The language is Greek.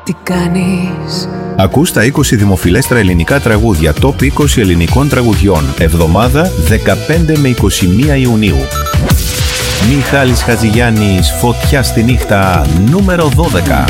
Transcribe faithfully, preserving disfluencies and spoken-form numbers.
τι κάνεις. Ακούς τα είκοσι δημοφιλέστερα ελληνικά τραγούδια Top είκοσι ελληνικών τραγουδιών. Εβδομάδα δεκαπέντε με είκοσι μία Ιουνίου. Μιχάλης Χατζηγιάννης, Φωτιά στη νύχτα, νούμερο δώδεκα.